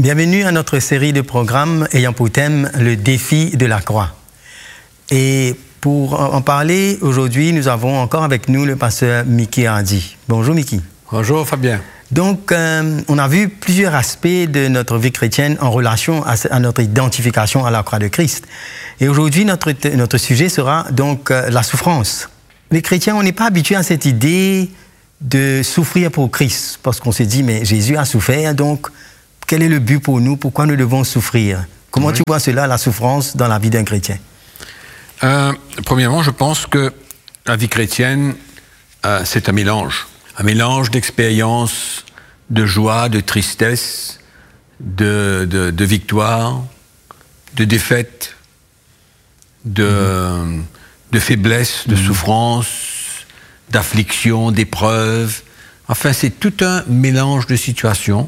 Bienvenue à notre série de programmes ayant pour thème le défi de la croix. Et pour en parler aujourd'hui, nous avons encore avec nous le pasteur Mickey Hardy. Bonjour Mickey. Bonjour Fabien. Donc, on a vu plusieurs aspects de notre vie chrétienne en relation à notre identification à la croix de Christ. Et aujourd'hui, notre sujet sera donc la souffrance. Les chrétiens, on n'est pas habitués à cette idée de souffrir pour Christ, parce qu'on se dit, mais Jésus a souffert, donc quel est le but pour nous? Pourquoi nous devons souffrir? Comment tu vois cela, la souffrance, dans la vie d'un chrétien? Premièrement, je pense que la vie chrétienne, c'est un mélange d'expériences, de joie, de tristesse, de victoire, de défaite, de faiblesse, de souffrance, d'affliction, d'épreuves. Enfin, c'est tout un mélange de situations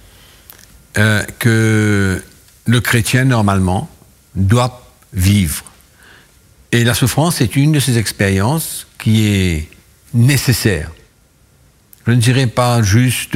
que le chrétien, normalement, doit vivre. Et la souffrance est une de ces expériences qui est nécessaire. Je ne dirais pas juste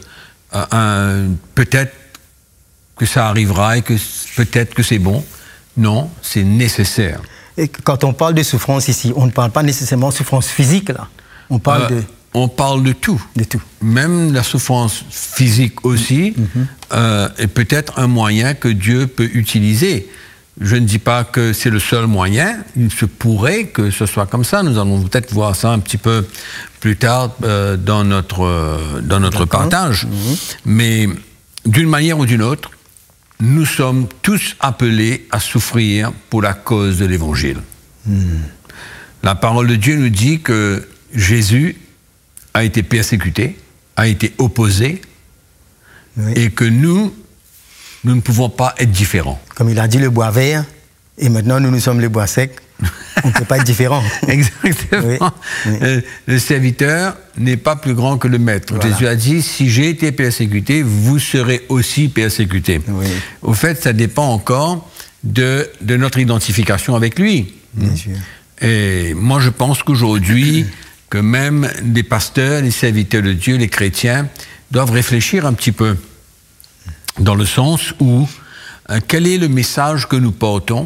peut-être que ça arrivera et que peut-être que c'est bon. Non, c'est nécessaire. Et quand on parle de souffrance ici, on ne parle pas nécessairement de souffrance physique, là. On parle On parle de tout. De tout. Même la souffrance physique aussi est peut-être un moyen que Dieu peut utiliser. Je ne dis pas que c'est le seul moyen. Il se pourrait que ce soit comme ça. Nous allons peut-être voir ça un petit peu plus tard dans notre partage. Mais d'une manière ou d'une autre, nous sommes tous appelés à souffrir pour la cause de l'Évangile. La parole de Dieu nous dit que Jésus a été persécuté, a été opposé, et que nous ne pouvons pas être différents. Comme il a dit, le bois vert, et maintenant nous sommes le bois sec, on ne peut pas être différents. Exactement. Oui. Le serviteur n'est pas plus grand que le maître. Voilà. Jésus a dit, si j'ai été persécuté, vous serez aussi persécutés. Oui. Au fait, ça dépend encore de notre identification avec lui. Bien sûr. Et moi, je pense qu'aujourd'hui, que même les pasteurs, les serviteurs de Dieu, les chrétiens, doivent réfléchir un petit peu dans le sens où quel est le message que nous portons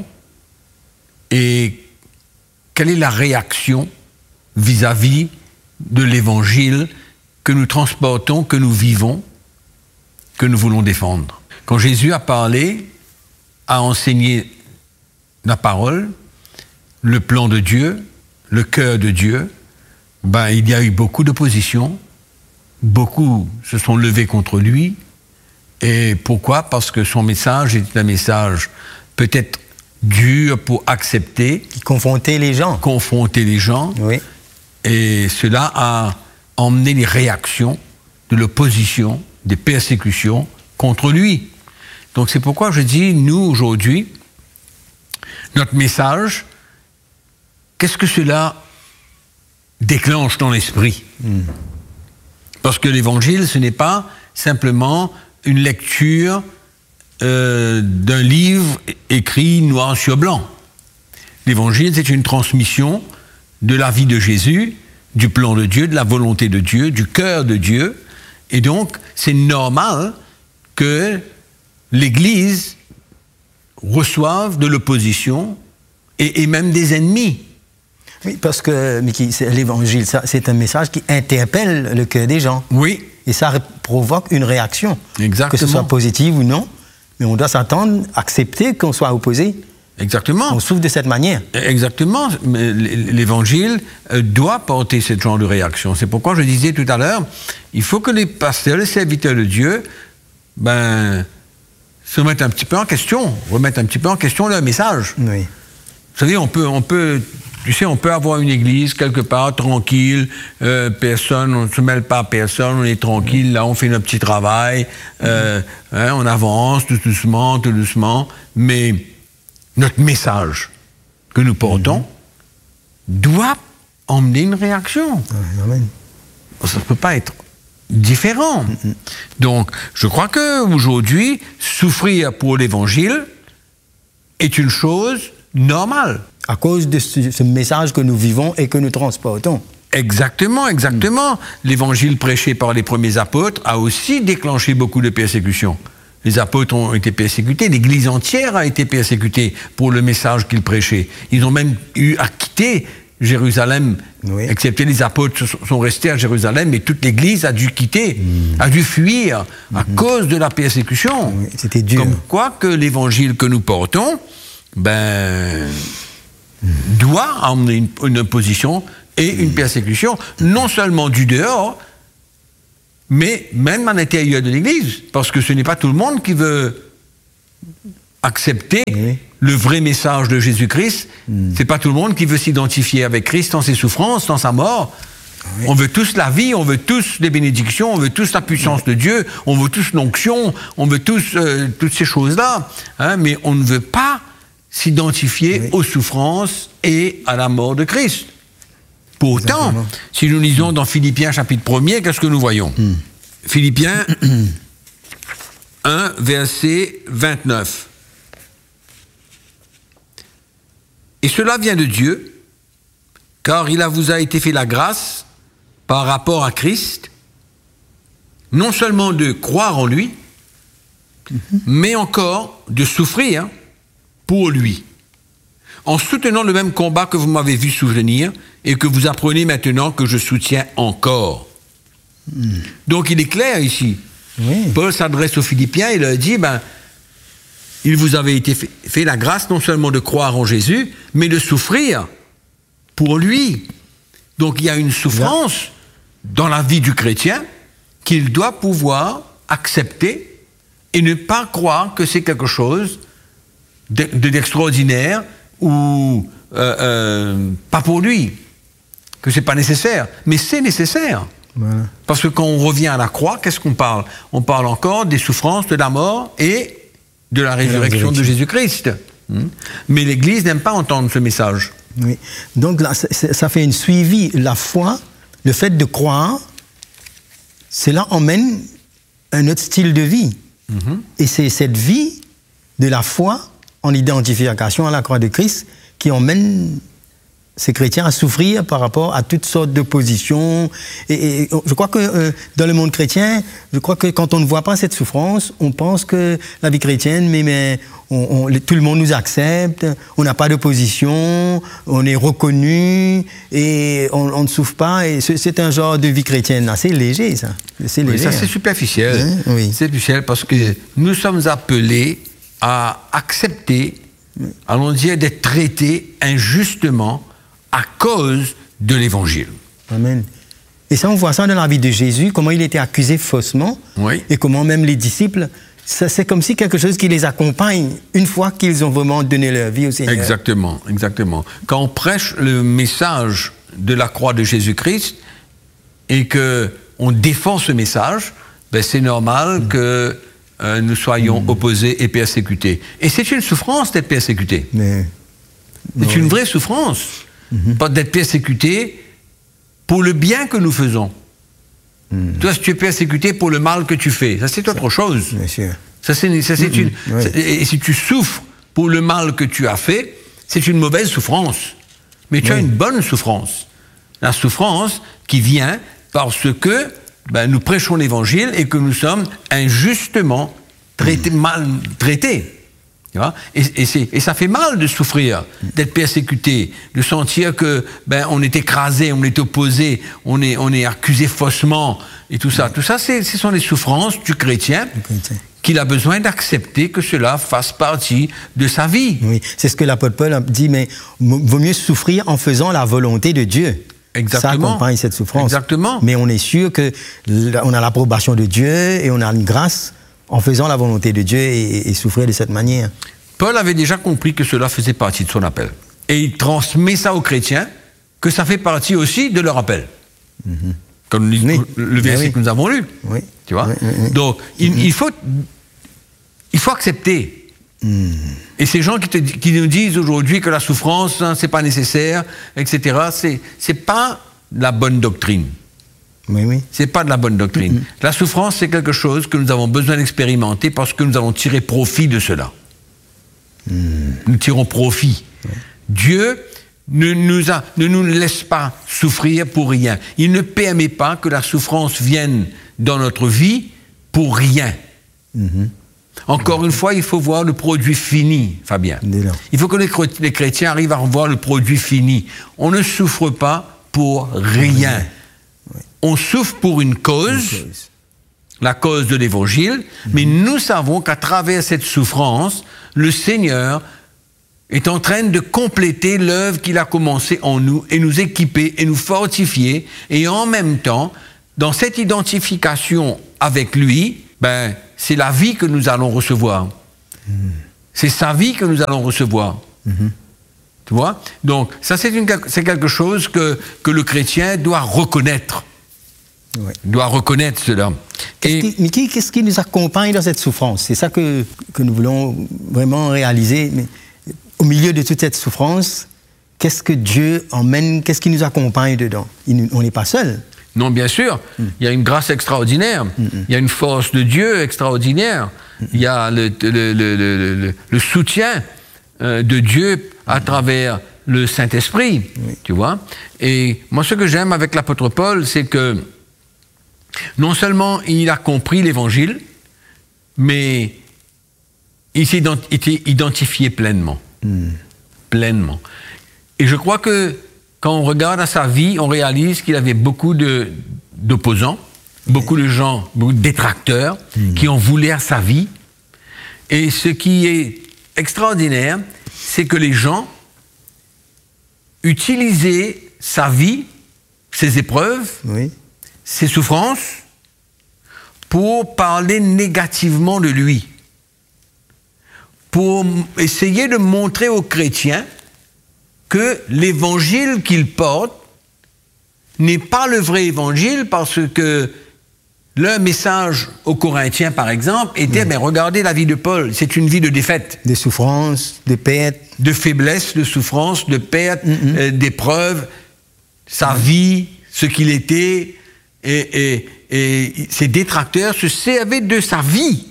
et quelle est la réaction vis-à-vis de l'Évangile que nous transportons, que nous vivons, que nous voulons défendre. Quand Jésus a parlé, a enseigné la parole, le plan de Dieu, le cœur de Dieu, il y a eu beaucoup d'opposition, beaucoup se sont levés contre lui. Et pourquoi? Parce que son message était un message peut-être dur pour accepter. Qui confrontait les gens. Oui. Et cela a emmené les réactions de l'opposition, des persécutions contre lui. Donc c'est pourquoi je dis, nous aujourd'hui, notre message, qu'est-ce que cela déclenche dans l'esprit? Parce que l'Évangile, ce n'est pas simplement une lecture d'un livre écrit noir sur blanc. L'Évangile, c'est une transmission de la vie de Jésus, du plan de Dieu, de la volonté de Dieu, du cœur de Dieu. Et donc, c'est normal que l'Église reçoive de l'opposition et même des ennemis. Oui, parce que, Mickey, l'Évangile, c'est un message qui interpelle le cœur des gens. Oui. Et ça provoque une réaction. Exactement. Que ce soit positive ou non, mais on doit s'attendre, accepter qu'on soit opposé. Exactement. On souffre de cette manière. Exactement. Mais l'Évangile doit porter ce genre de réaction. C'est pourquoi je disais tout à l'heure, il faut que les pasteurs, les serviteurs de Dieu, se remettent un petit peu en question leur message. Oui. Vous savez, on peut avoir une église quelque part, tranquille, personne, on ne se mêle pas à personne, on est tranquille, là on fait notre petit travail, on avance tout doucement, mais notre message que nous portons doit emmener une réaction. Amen. Ça ne peut pas être différent. Donc, je crois qu'aujourd'hui, souffrir pour l'Évangile est une chose normale. À cause de ce message que nous vivons et que nous transportons. Exactement. L'évangile prêché par les premiers apôtres a aussi déclenché beaucoup de persécutions. Les apôtres ont été persécutés, l'Église entière a été persécutée pour le message qu'ils prêchaient. Ils ont même eu à quitter Jérusalem, excepté les apôtres sont restés à Jérusalem, mais toute l'Église a dû quitter, a dû fuir à cause de la persécution. Oui, c'était dur. Comme quoi que l'Évangile que nous portons, doit emmener une opposition et une persécution, non seulement du dehors, mais même à l'intérieur de l'Église, parce que ce n'est pas tout le monde qui veut accepter le vrai message de Jésus-Christ. C'est pas tout le monde qui veut s'identifier avec Christ dans ses souffrances, dans sa mort. On veut tous la vie, on veut tous les bénédictions, on veut tous la puissance de Dieu, on veut tous l'onction, on veut tous toutes ces choses-là, hein, mais on ne veut pas s'identifier aux souffrances et à la mort de Christ. Pourtant, si nous lisons dans Philippiens chapitre 1er, qu'est-ce que nous voyons? Philippiens 1, verset 29. Et cela vient de Dieu, car il vous a été fait la grâce par rapport à Christ, non seulement de croire en lui, mais encore de souffrir pour lui, en soutenant le même combat que vous m'avez vu soutenir et que vous apprenez maintenant que je soutiens encore. Donc il est clair ici. Paul s'adresse aux Philippiens et leur dit, il vous avait été fait la grâce non seulement de croire en Jésus, mais de souffrir pour lui. Donc il y a une souffrance dans la vie du chrétien qu'il doit pouvoir accepter et ne pas croire que c'est quelque chose d'extraordinaire ou pas pour lui, que c'est pas nécessaire, mais c'est nécessaire. Voilà. Parce que quand on revient à la croix, qu'est-ce qu'on parle? On parle encore des souffrances, de la mort et de la résurrection de Jésus-Christ. Mais l'Église n'aime pas entendre ce message. Oui. Donc là, ça fait une suivi. La foi, le fait de croire, cela emmène un autre style de vie. Et c'est cette vie de la foi en identification à la croix de Christ qui emmène ces chrétiens à souffrir par rapport à toutes sortes d'oppositions. Et je crois que dans le monde chrétien, je crois que quand on ne voit pas cette souffrance, on pense que la vie chrétienne, mais tout le monde nous accepte, on n'a pas d'opposition, on est reconnu et on ne souffre pas. Et c'est un genre de vie chrétienne assez léger, ça. C'est léger. Oui, ça c'est superficiel. C'est superficiel parce que nous sommes appelés à accepter, allons dire, d'être traités injustement à cause de l'Évangile. Amen. Et ça, on voit ça dans la vie de Jésus, comment il était accusé faussement, et comment même les disciples, c'est comme si quelque chose qui les accompagne une fois qu'ils ont vraiment donné leur vie au Seigneur. Exactement, exactement. Quand on prêche le message de la croix de Jésus-Christ et qu'on défend ce message, c'est normal que nous soyons opposés et persécutés. Et c'est une souffrance d'être persécuté. C'est une vraie souffrance. Pas d'être persécuté pour le bien que nous faisons. Toi, si tu es persécuté pour le mal que tu fais, ça c'est autre chose. Bien sûr. Et si tu souffres pour le mal que tu as fait, c'est une mauvaise souffrance. Mais tu as une bonne souffrance. La souffrance qui vient parce que nous prêchons l'Évangile et que nous sommes injustement maltraités. Et ça fait mal de souffrir, d'être persécuté, de sentir que on est écrasé, on est opposé, on est accusé faussement et tout ça. Tout ça, ce sont les souffrances du chrétien qu'il a besoin d'accepter que cela fasse partie de sa vie. Oui, c'est ce que l'apôtre Paul a dit, mais vaut mieux souffrir en faisant la volonté de Dieu. Exactement. Ça accompagne cette souffrance. Exactement. Mais on est sûr qu'on a l'approbation de Dieu et on a une grâce en faisant la volonté de Dieu et souffrir de cette manière. Paul avait déjà compris que cela faisait partie de son appel. Et il transmet ça aux chrétiens, que ça fait partie aussi de leur appel. Comme le verset que nous avons lu. Tu vois. Donc, il faut accepter. Et ces gens qui nous disent aujourd'hui que la souffrance, c'est pas nécessaire, etc., c'est pas la bonne doctrine. C'est pas de la bonne doctrine. La souffrance, c'est quelque chose que nous avons besoin d'expérimenter parce que nous allons tirer profit de cela. Nous tirons profit. Dieu ne nous laisse pas souffrir pour rien. Il ne permet pas que la souffrance vienne dans notre vie pour rien. Encore une fois, il faut voir le produit fini, Fabien. Il faut que les chrétiens arrivent à voir le produit fini. On ne souffre pas pour rien. Oui. On souffre pour une cause, la cause de l'Évangile, mais nous savons qu'à travers cette souffrance, le Seigneur est en train de compléter l'œuvre qu'il a commencée en nous et nous équiper et nous fortifier. Et en même temps, dans cette identification avec lui, c'est la vie que nous allons recevoir. C'est sa vie que nous allons recevoir. Tu vois? Donc, ça, c'est quelque chose que le chrétien doit reconnaître. Ouais. Doit reconnaître cela. Mais qu'est-ce qui nous accompagne dans cette souffrance? C'est ça que nous voulons vraiment réaliser. Mais au milieu de toute cette souffrance, qu'est-ce que Dieu emmène? Qu'est-ce qui nous accompagne dedans? On n'est pas seul. Non, bien sûr. Il y a une grâce extraordinaire. Il y a une force de Dieu extraordinaire. Il y a le soutien de Dieu à travers le Saint-Esprit. Tu vois? Et moi, ce que j'aime avec l'apôtre Paul, c'est que non seulement il a compris l'Évangile, mais il s'est identifié pleinement. Pleinement. Et je crois que quand on regarde à sa vie, on réalise qu'il avait beaucoup d'opposants, beaucoup de gens, beaucoup de détracteurs qui en voulaient à sa vie. Et ce qui est extraordinaire, c'est que les gens utilisaient sa vie, ses épreuves, ses souffrances, pour parler négativement de lui, pour essayer de montrer aux chrétiens que l'évangile qu'il porte n'est pas le vrai évangile, parce que le message aux Corinthiens, par exemple, était, regardez la vie de Paul, c'est une vie de défaite. De souffrance, de perte. De faiblesse, de souffrance, de perte, d'épreuves, sa vie, ce qu'il était, et ses détracteurs se servaient de sa vie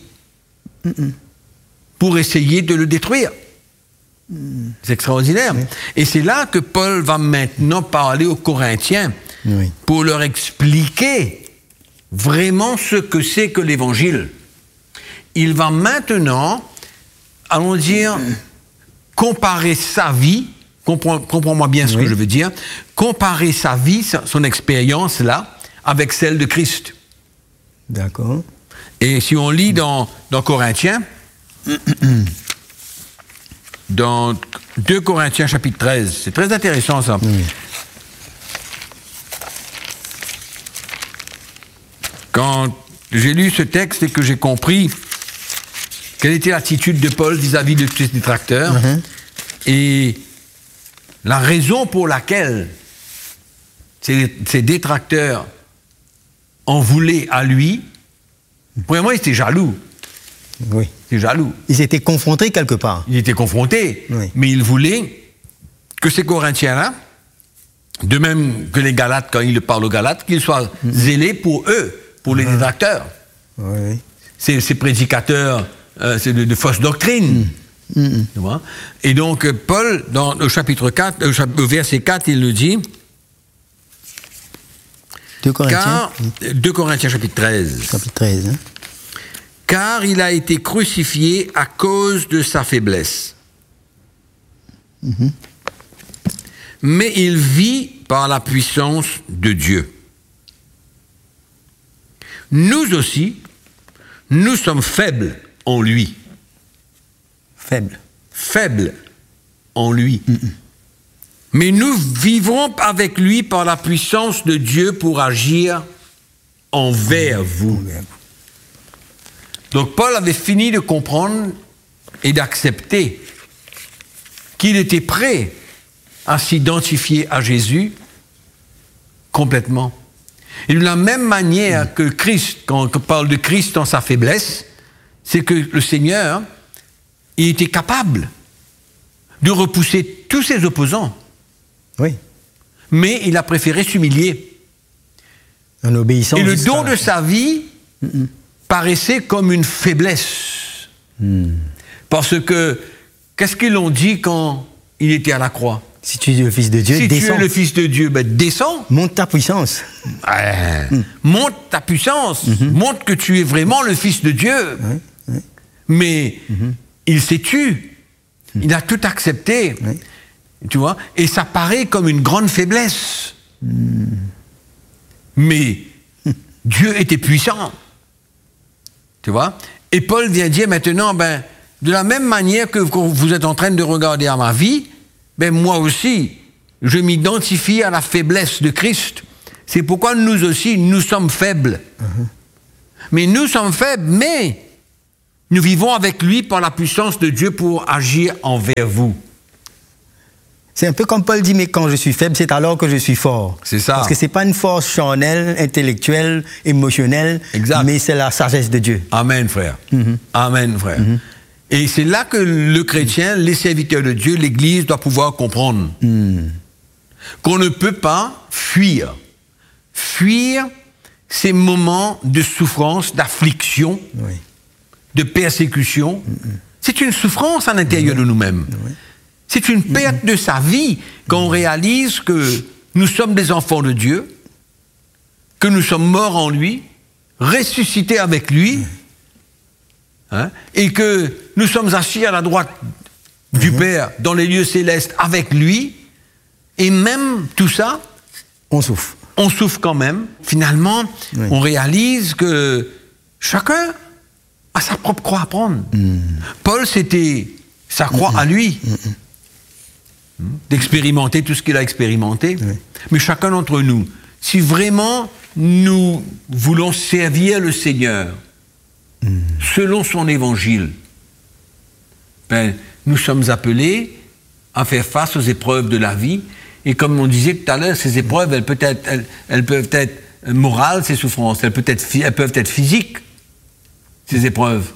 pour essayer de le détruire. C'est extraordinaire. Et c'est là que Paul va maintenant parler aux Corinthiens pour leur expliquer vraiment ce que c'est que l'Évangile. Il va maintenant, allons dire, comparer sa vie, comprends-moi bien ce que je veux dire, comparer sa vie, son expérience là, avec celle de Christ. D'accord. Et si on lit dans Corinthiens, dans 2 Corinthiens chapitre 13, c'est très intéressant ça. Quand j'ai lu ce texte et que j'ai compris quelle était l'attitude de Paul vis-à-vis de ses détracteurs, et la raison pour laquelle ces détracteurs en voulaient à lui, premièrement, ils étaient jaloux. Oui. Ils étaient jaloux. Ils étaient confrontés quelque part. Ils étaient confrontés, mais ils voulaient que ces Corinthiens-là, de même que les Galates, quand ils parlent aux Galates, qu'ils soient zélés pour eux, pour les détracteurs. Ces prédicateurs de fausses doctrines. Tu vois? Et donc, Paul, dans le chapitre 4, au verset 4, il le dit. 2 Corinthiens. 2 Corinthiens, chapitre 13. Chapitre 13, hein? Car il a été crucifié à cause de sa faiblesse. Mais il vit par la puissance de Dieu. Nous aussi, nous sommes faibles en lui. Faibles en lui. Mais nous vivrons avec lui par la puissance de Dieu pour agir envers vous. Donc Paul avait fini de comprendre et d'accepter qu'il était prêt à s'identifier à Jésus complètement. Et de la même manière que Christ, quand on parle de Christ dans sa faiblesse, c'est que le Seigneur, il était capable de repousser tous ses opposants. Oui. Mais il a préféré s'humilier. En obéissant. Et le don de sa vie paraissait comme une faiblesse. Parce que, qu'est-ce qu'ils ont dit quand il était à la croix? Si tu es le Fils de Dieu, descends. Si tu es le Fils de Dieu, descends. Monte ta puissance. Monte ta puissance. Montre que tu es vraiment le Fils de Dieu. Mais il s'est tu. Il a tout accepté. Oui. Tu vois? Et ça paraît comme une grande faiblesse. Mais Dieu était puissant. Tu vois? Et Paul vient dire maintenant, de la même manière que vous êtes en train de regarder à ma vie, moi aussi, je m'identifie à la faiblesse de Christ. C'est pourquoi nous aussi, nous sommes faibles. Mais nous sommes faibles, mais nous vivons avec lui par la puissance de Dieu pour agir envers vous. C'est un peu comme Paul dit, mais quand je suis faible, c'est alors que je suis fort. C'est ça. Parce que ce n'est pas une force charnelle, intellectuelle, émotionnelle, mais c'est la sagesse de Dieu. Amen, frère. Amen, frère. Et c'est là que le chrétien, les serviteurs de Dieu, l'Église doit pouvoir comprendre qu'on ne peut pas fuir. Fuir ces moments de souffrance, d'affliction, de persécution. C'est une souffrance à l'intérieur de nous-mêmes. C'est une perte de sa vie quand on réalise que nous sommes des enfants de Dieu, que nous sommes morts en lui, ressuscités avec lui, et que nous sommes assis à la droite du Père dans les lieux célestes avec lui, et même tout ça, on souffre. On souffre quand même. Finalement, on réalise que chacun a sa propre croix à prendre. Paul, c'était sa croix à lui. D'expérimenter tout ce qu'il a expérimenté. Mais chacun d'entre nous, si vraiment nous voulons servir le Seigneur selon son évangile, nous sommes appelés à faire face aux épreuves de la vie. Et comme on disait tout à l'heure, ces épreuves, elles peuvent être morales, ces souffrances, elles peuvent être physiques, ces épreuves.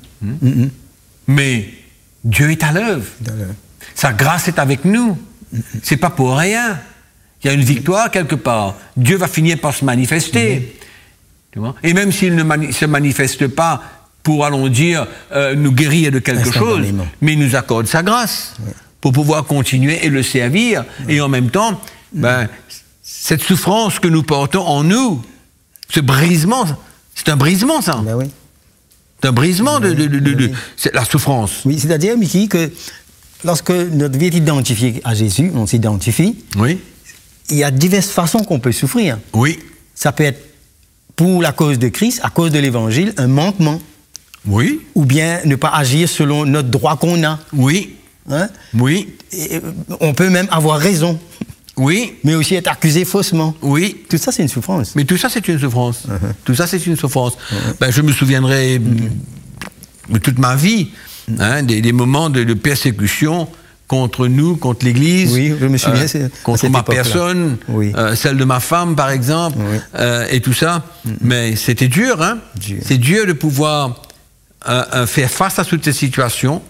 Mais Dieu est à l'œuvre. Sa grâce est avec nous. C'est pas pour rien. Il y a une victoire quelque part. Dieu va finir par se manifester. Tu vois? Et même s'il ne se manifeste pas pour, allons dire, nous guérir de quelque chose, mais il nous accorde sa grâce pour pouvoir continuer et le servir. Et en même temps, cette souffrance que nous portons en nous, ce brisement, c'est un brisement, ça. C'est un brisement de la souffrance. Oui, c'est-à-dire, Mickey, que lorsque notre vie est identifiée à Jésus, on s'identifie, il y a diverses façons qu'on peut souffrir. Oui. Ça peut être pour la cause de Christ, à cause de l'Évangile, un manquement. Oui. Ou bien ne pas agir selon notre droit qu'on a. Oui. Oui. Et on peut même avoir raison. Oui. Mais aussi être accusé faussement. Oui. Tout ça, c'est une souffrance. Mais tout ça, c'est une souffrance. Tout ça, c'est une souffrance. Je me souviendrai de toute ma vie, des moments de persécution contre nous, contre l'Église, je me souviens, contre ma personne, celle de ma femme, par exemple, et tout ça. Mais c'était dur, C'est dur de pouvoir faire face à toutes ces situations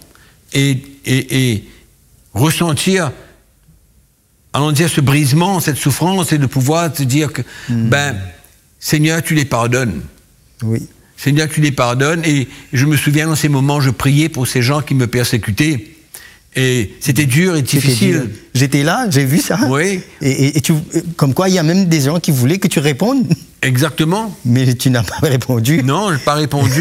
et ressentir, allons dire, ce brisement, cette souffrance, et de pouvoir te dire que, Seigneur, tu les pardonnes. Oui. Seigneur, tu les pardonnes. Et je me souviens, dans ces moments, je priais pour ces gens qui me persécutaient. Et c'était dur et difficile. J'étais là, j'ai vu ça. Oui. Et comme quoi, il y a même des gens qui voulaient que tu répondes. Exactement. Mais tu n'as pas répondu. Non, je n'ai pas répondu.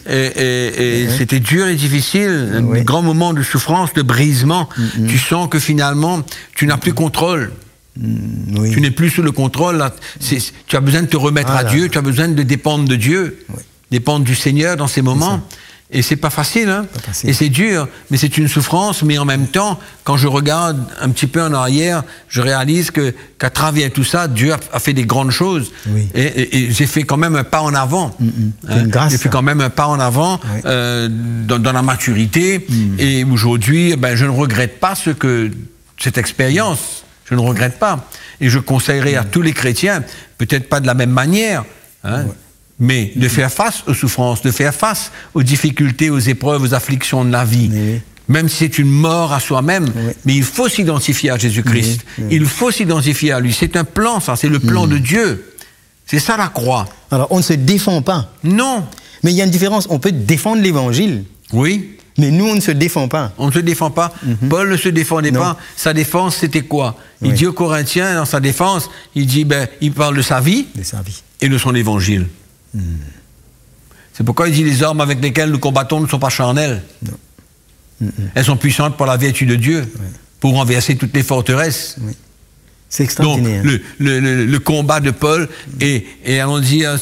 et c'était dur et difficile. Un grand moment de souffrance, de brisement. Tu sens que finalement, tu n'as plus contrôle. Tu n'es plus sous le contrôle. Là. Tu as besoin de te remettre à Dieu. Tu as besoin de dépendre de Dieu. Dépendre du Seigneur dans ces moments. Et c'est pas facile, Pas facile. Et c'est dur, mais c'est une souffrance. Mais en même temps, quand je regarde un petit peu en arrière, je réalise qu'à travers tout ça, Dieu a fait des grandes choses. Et j'ai fait quand même un pas en avant. J'ai fait quand même un pas en avant dans la maturité. Et aujourd'hui, je ne regrette pas cette expérience. Je ne regrette pas. Et je conseillerais à tous les chrétiens, peut-être pas de la même manière, mais de faire face aux souffrances, de faire face aux difficultés, aux épreuves, aux afflictions de la vie. Même si c'est une mort à soi-même, mais il faut s'identifier à Jésus-Christ. Il faut s'identifier à lui. C'est un plan, ça, c'est le plan de Dieu. C'est ça la croix. Alors, on ne se défend pas. Non. Mais il y a une différence. On peut défendre l'Évangile. Oui. Mais nous, on ne se défend pas. On ne se défend pas. Paul ne se défendait pas. Sa défense, c'était quoi? Il dit aux Corinthiens, dans sa défense, il dit, il parle de sa vie. De sa vie. Et de son Évangile. C'est pourquoi il dit les armes avec lesquelles nous combattons ne sont pas charnelles. Elles sont puissantes par la vertu de Dieu, pour renverser toutes les forteresses. Oui. C'est extraordinaire. Donc, le combat de Paul et allons dire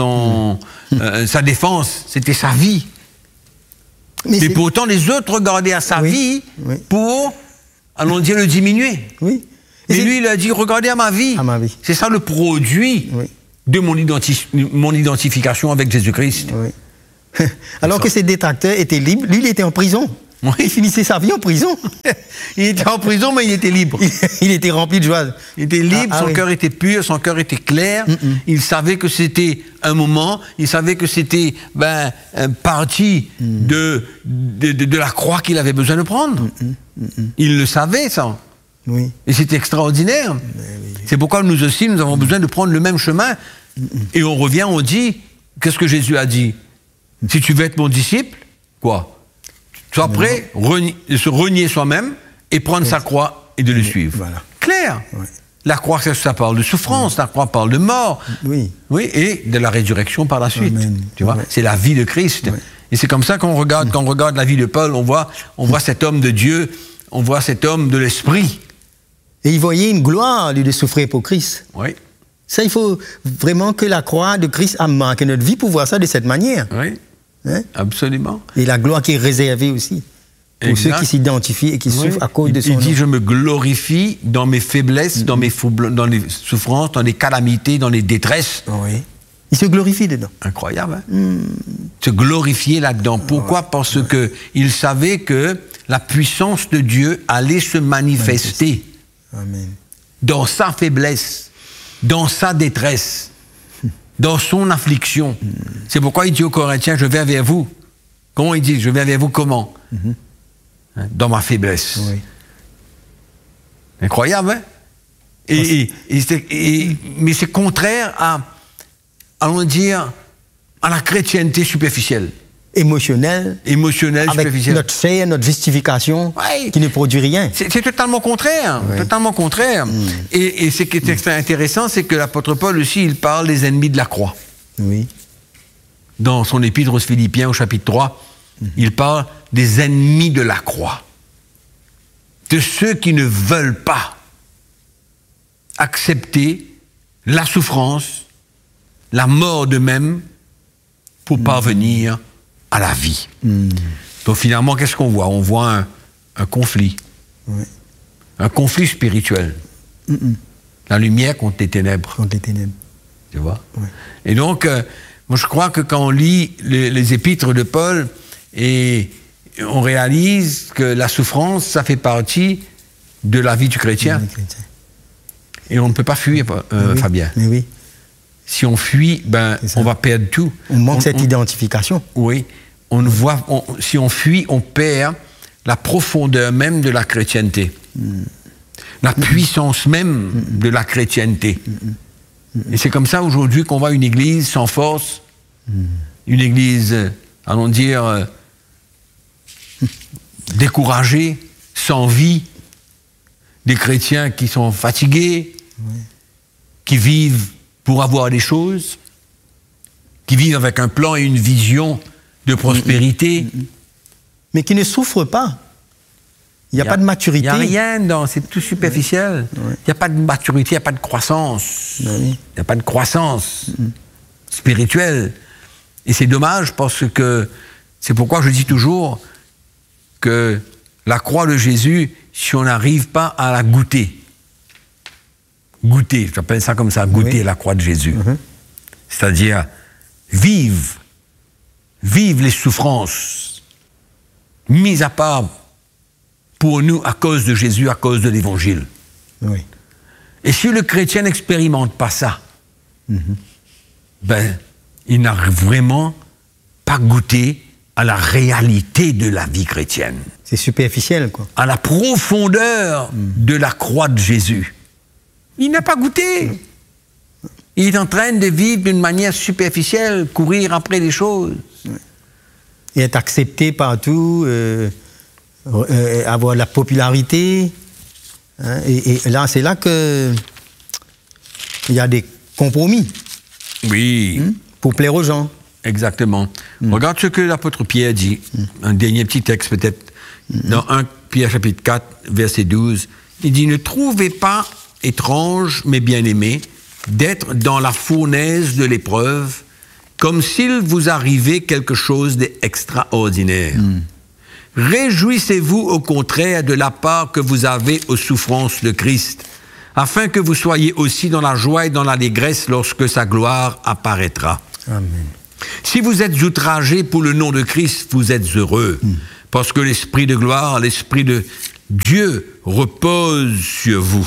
sa défense, c'était sa vie. Mais pourtant, les autres regardaient à sa vie pour, allons dire, le diminuer. Oui. Et lui, il a dit, regardez à ma vie. C'est ça le produit de mon identification avec Jésus-Christ. Oui. Alors que ses détracteurs étaient libres, lui, il était en prison. Oui. Il finissait sa vie en prison. Il était en prison, mais il était libre. Il était rempli de joie. Il était libre, son cœur était pur, son cœur était clair. Il savait que c'était un moment, il savait que c'était partie de la croix qu'il avait besoin de prendre. Il le savait, ça. Oui. Et c'était extraordinaire. C'est pourquoi nous aussi, nous avons besoin de prendre le même chemin. Et on revient, on dit, qu'est-ce que Jésus a dit? Si tu veux être mon disciple, quoi? Sois prêt, se renier soi-même et prendre sa croix et de le suivre. Voilà. Clair. Oui. La croix, ça parle de souffrance, la croix parle de mort. Oui, et de la résurrection par la suite. Amen. Tu vois, c'est la vie de Christ. Et c'est comme ça qu'on regarde, quand on regarde la vie de Paul, on voit cet homme de Dieu, on voit cet homme de l'esprit. Et il voyait une gloire, lui, de souffrir pour Christ. Oui. Ça, il faut vraiment que la croix de Christ a marqué notre vie pour voir ça de cette manière. Oui. Hein? Absolument. Et la gloire qui est réservée aussi pour ceux qui s'identifient et qui souffrent à cause de son nom. Il dit, je me glorifie dans mes faiblesses, dans les souffrances, dans les calamités, dans les détresses. Oui. Il se glorifie dedans. Incroyable, hein? Se glorifier là-dedans. Pourquoi? Parce que il savait que la puissance de Dieu allait se manifester dans sa faiblesse, dans sa détresse, dans son affliction. C'est pourquoi il dit aux Corinthiens, je viens vers vous. Comment il dit? Je viens vers vous comment? Dans ma faiblesse. Oui. Incroyable, hein? Mais c'est contraire à, allons dire, à la chrétienté superficielle. Émotionnelle, avec superficielle. Notre fait, notre justification, qui ne produit rien. C'est totalement contraire, totalement contraire. Et ce qui est intéressant, c'est que l'apôtre Paul aussi, il parle des ennemis de la croix. Oui. Dans son épître aux Philippiens, au chapitre 3, il parle des ennemis de la croix. De ceux qui ne veulent pas accepter la souffrance, la mort d'eux-mêmes, pour parvenir à la vie. Donc finalement, qu'est-ce qu'on voit? On voit un conflit. Un conflit spirituel. La lumière contre les ténèbres. Contre les ténèbres. Tu vois? Et donc, moi je crois que quand on lit les épîtres de Paul, et on réalise que la souffrance, ça fait partie de la vie du chrétien. Et on ne peut pas fuir, Fabien. Mais oui. Si on fuit, on va perdre tout. On manque cette identification. Oui. Si on fuit, on perd la profondeur même de la chrétienté. La puissance même de la chrétienté. Et c'est comme ça aujourd'hui qu'on voit une église sans force, une église, allons dire, découragée, sans vie, des chrétiens qui sont fatigués, qui vivent pour avoir des choses, qui vivent avec un plan et une vision de prospérité. Mais qui ne souffrent pas. Il n'y a pas de maturité. Il n'y a rien, c'est tout superficiel. Il n'y a pas de maturité, il n'y a pas de croissance. Il n'y a pas de croissance spirituelle. Et c'est dommage parce que c'est pourquoi je dis toujours que la croix de Jésus, si on n'arrive pas à la goûter, j'appelle ça comme ça, goûter la croix de Jésus. C'est-à-dire vivre les souffrances mises à part pour nous à cause de Jésus, à cause de l'Évangile. Et si le chrétien n'expérimente pas ça, il n'a vraiment pas goûté à la réalité de la vie chrétienne. C'est superficiel, quoi. À la profondeur de la croix de Jésus. Il n'a pas goûté. Il est en train de vivre d'une manière superficielle, courir après les choses. Et être accepté partout, avoir la popularité. Hein, et là, c'est là que il y a des compromis. Oui. Pour plaire aux gens. Exactement. Regarde ce que l'apôtre Pierre dit. Un dernier petit texte peut-être. Dans 1 Pierre chapitre 4, verset 12. Il dit, ne trouvez pas étrange, mais bien-aimés, d'être dans la fournaise de l'épreuve, comme s'il vous arrivait quelque chose d'extraordinaire. Réjouissez-vous au contraire de la part que vous avez aux souffrances de Christ, afin que vous soyez aussi dans la joie et dans l'allégresse lorsque sa gloire apparaîtra. Amen. Si vous êtes outragés pour le nom de Christ, vous êtes heureux, parce que l'Esprit de gloire, l'Esprit de Dieu repose sur vous.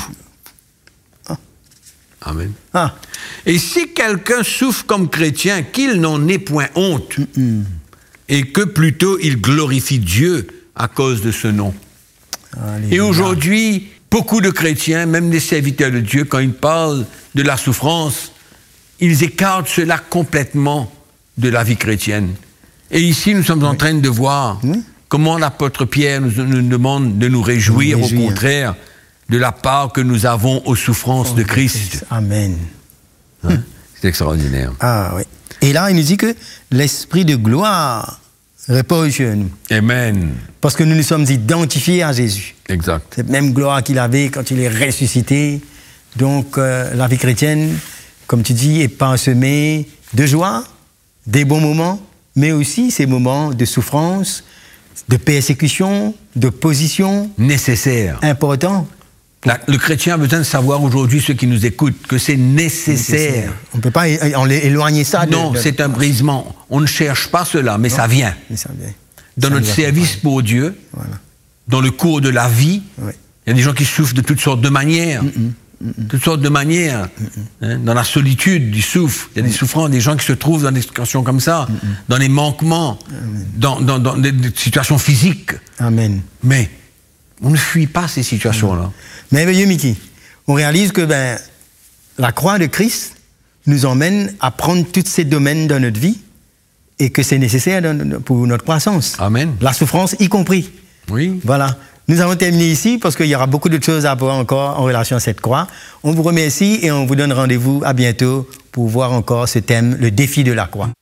Amen. Et si quelqu'un souffre comme chrétien, qu'il n'en ait point honte, et que plutôt il glorifie Dieu à cause de ce nom. Alléluia. Et aujourd'hui, beaucoup de chrétiens, même des serviteurs de Dieu, quand ils parlent de la souffrance, ils écartent cela complètement de la vie chrétienne. Et ici, nous sommes en train de voir comment l'apôtre Pierre nous demande de nous réjouir, au contraire, de la part que nous avons aux souffrances de Christ. Amen. Hein? C'est extraordinaire. Ah oui. Et là, il nous dit que l'Esprit de gloire repose sur nous. Amen. Parce que nous nous sommes identifiés à Jésus. Exact. Cette même gloire qu'il avait quand il est ressuscité. Donc, la vie chrétienne, comme tu dis, est parsemée de joie, des bons moments, mais aussi ces moments de souffrance, de persécution, d'opposition. Nécessaire. Important. Le chrétien a besoin de savoir aujourd'hui, ceux qui nous écoutent, que c'est nécessaire. On ne peut pas éloigner ça. Non, c'est un brisement. On ne cherche pas cela, mais ça vient. Mais ça vient. Dans notre service pour Dieu, dans le cours de la vie, il y a des gens qui souffrent de toutes sortes de manières. Toutes sortes de manières. Hein, dans la solitude, ils souffrent. Il y a des souffrances, des gens qui se trouvent dans des situations comme ça, dans les manquements, dans des situations physiques. Amen. Mais on ne fuit pas ces situations-là. Merveilleux, Mickey. On réalise que la croix de Christ nous emmène à prendre tous ces domaines dans notre vie et que c'est nécessaire pour notre croissance. Amen. La souffrance y compris. Oui. Voilà. Nous allons terminer ici parce qu'il y aura beaucoup d'autres choses à voir encore en relation à cette croix. On vous remercie et on vous donne rendez-vous à bientôt pour voir encore ce thème, le défi de la croix.